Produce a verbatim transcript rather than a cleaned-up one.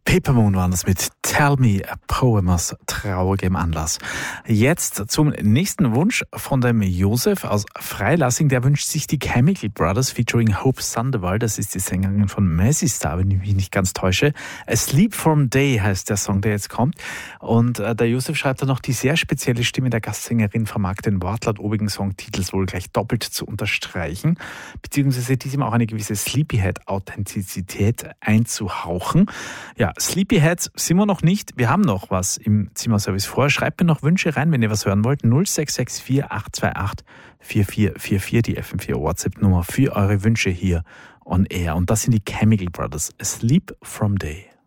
Paper Moon waren das mit Tell Me a Poem aus traurigem Anlass. Jetzt zum nächsten Wunsch von dem Josef aus Freilassing. Der wünscht sich die Chemical Brothers featuring Hope Sandoval. Das ist die Sängerin von Mazzy Star, wenn ich mich nicht ganz täusche. A Sleep from Day heißt der Song, der jetzt kommt. Und äh, der Josef schreibt da noch, die sehr spezielle Stimme der Gastsängerin vermag den Wortlaut obigen Songtitels wohl gleich doppelt zu unterstreichen, beziehungsweise diesem auch eine gewisse Sleepyhead-Authentizität einzuhauchen. Ja, Sleepyheads sind wir noch nicht. Wir haben noch was im Zimmerservice vor. Schreibt mir noch Wünsche rein, wenn ihr was hören wollt. null sechs sechs vier acht zwei acht vier vier vier vier, die F M vier WhatsApp-Nummer für eure Wünsche hier on Air. Und das sind die Chemical Brothers. A Sleep from Day.